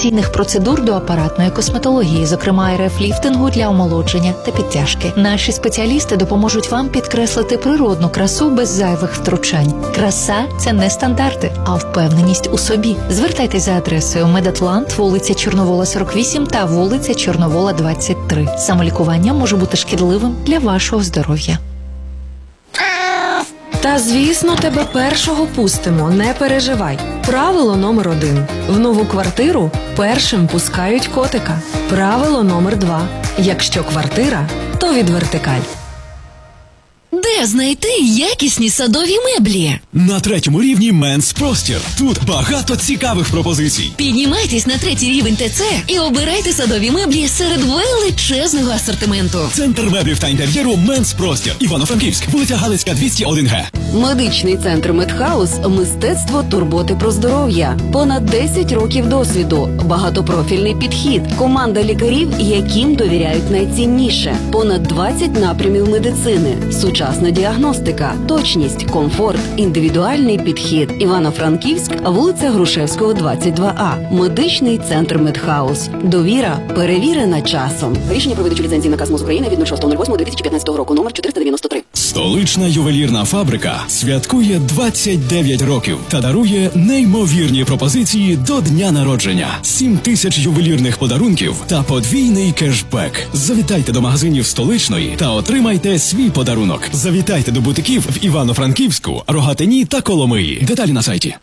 інвестиційних процедур до апаратної косметології, зокрема РФ-ліфтингу для омолодження та підтяжки. Наші спеціалісти допоможуть вам підкреслити природну красу без зайвих втручань. Краса – це не стандарти, а впевненість у собі. Звертайтесь за адресою Медатлант, вулиця Чорновола, 48 та вулиця Чорновола, 23. Самолікування може бути шкідливим для вашого здоров'я. Та, звісно, тебе першого пустимо, не переживай. Правило номер 1. В нову квартиру першим пускають котика. Правило номер 2. Якщо квартира, то від Вертикаль. Де знайти якісні садові меблі? На 3-му рівні Менс Простір. Тут багато цікавих пропозицій. Піднімайтесь на 3-й рівень ТЦ і обирайте садові меблі серед величезного асортименту. Центр меблів та інтер'єру Менс Простір. Івано-Франківськ, вулиця Галицька, 201Г. Медичний центр Медхаус – мистецтво турботи про здоров'я. Понад 10 років досвіду, багатопрофільний підхід, команда лікарів, яким довіряють найцінніше. Понад 20 напрямів медицини, сучасна діагностика, точність, комфорт, індивідуальний підхід. Івано-Франківськ, вулиця Грушевського, 22А. Медичний центр Медхаус. Довіра перевірена часом. Рішення про видачу ліцензії наказ МОЗ України від 06.08.2015 року, номер 493. Столична ювелірна фабрика святкує 29 років та дарує неймовірні пропозиції до дня народження. 7 тисяч ювелірних подарунків та подвійний кешбек. Завітайте до магазинів Столичної та отримайте свій подарунок. Завітайте до бутиків в Івано-Франківську, Рогатині та Коломиї. Деталі на сайті.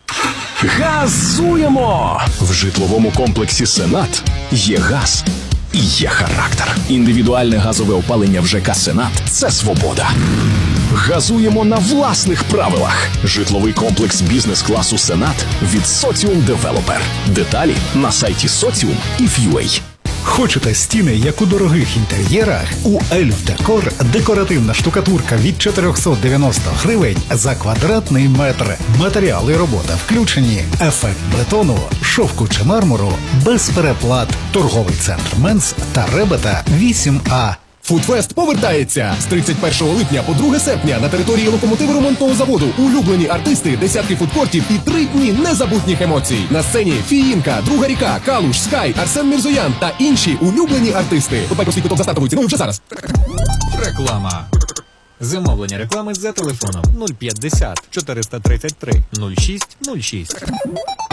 Газуємо! В житловому комплексі «Сенат» є газ і є характер. Індивідуальне газове опалення в ЖК «Сенат» – це свобода. Газуємо на власних правилах. Житловий комплекс бізнес-класу «Сенат» від Соціум Девелопер. Деталі на сайті Socium.if.ua. Хочете стіни, як у дорогих інтер'єрах? У Ельф Декор декоративна штукатурка від 490 гривень за квадратний метр. Матеріали робота включені. Ефект бетону, шовку чи мармуру без переплат. Торговий центр Менс та Ребета 8А. Фудфест повертається з 31 липня по 2 серпня на території локомотиво-ремонтного заводу. Улюблені артисти, десятки фудкортів і 3 дні незабутніх емоцій. На сцені Фіїнка, Друга Ріка, Калуш, Скай, Арсен Мірзоян та інші улюблені артисти. Подбай свій квиток за стартовою ціною вже зараз. Реклама. Замовлення реклами за телефоном 050 433 06 06.